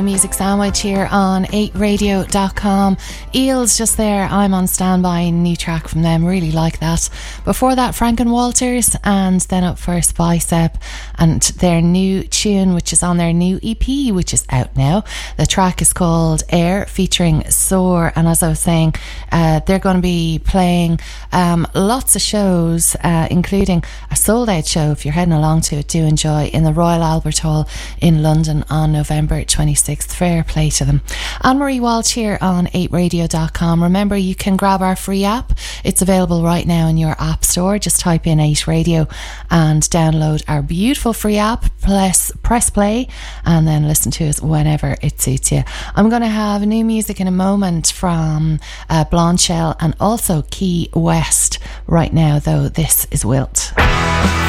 Music Sandwich here on 8radio.com. Eels just there. I'm on standby. New track from them. Really like that. Before that, Franken Walters, and then up first Bicep and their new tune, which is on their new EP, which is out now. The track is called Air, featuring Soar. And as I was saying, they're going to be playing lots of shows, including a sold out show. If you're heading along to it, do enjoy, in the Royal Albert Hall in London on November 26th. Fair play to them. Anne-Marie Walsh here on 8radio.com. Remember, you can grab our free app. It's available right now in your app store. Just type in 8Radio and download our beautiful free app. Press play and then listen to us whenever it suits you. I'm going to have new music in a moment from Blonde Shell and also Key West. Right now though, this is Wilt.